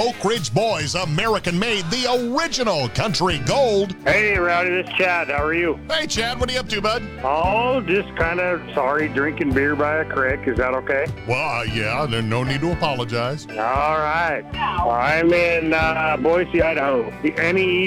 Oak Ridge Boys American Made, the original Country Gold. Hey, Rowdy, this is Chad. How are you? Hey, Chad, what are you up to, bud? Oh, just kind of sorry drinking beer by a creek. Is that okay? Well, yeah, there's no need to apologize. All right. I'm in Boise, Idaho. Any